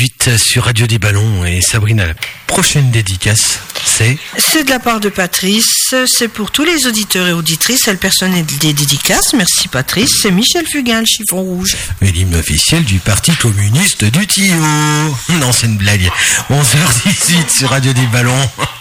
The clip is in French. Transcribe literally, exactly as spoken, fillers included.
dix-huit sur Radio des Ballons. Et Sabrina, la prochaine dédicace, c'est C'est de la part de Patrice. C'est pour tous les auditeurs et auditrices et le personnel des dédicaces. Merci Patrice. C'est Michel Fugain, le chiffon rouge. et l'hymne officiel du Parti communiste du Tio. Non, c'est une blague. onze heures dix-huit sur Radio des Ballons.